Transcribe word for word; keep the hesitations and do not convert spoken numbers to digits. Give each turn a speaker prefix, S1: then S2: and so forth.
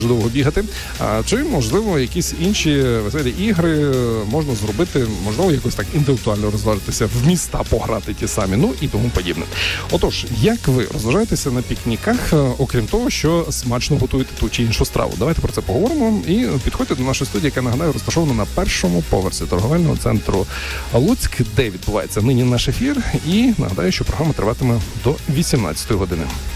S1: довго бігати, а, чи, можливо, якісь інші веселі ігри можна зробити, можливо, якось так інтелектуально розважитися, в міста пограти ті самі, ну і тому подібне. Отож, як ви розважаєтеся на пікніках, окрім того, що смачно готуєте ту чи іншу страву? Давайте про це поговоримо і підходьте до нашої студії, яка, нагадаю, розташована на першому поверсі торговельного центру Луцьк, де відбувається нині наш ефір, і нагадаю, що програма триватиме до вісімнадцятої години.